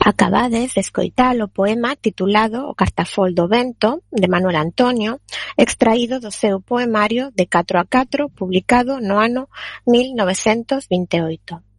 Acabades de escoitar o poema titulado O Cartafol do Vento, de Manuel Antonio, extraído do seu poemario de 4 a 4, publicado no ano 1928.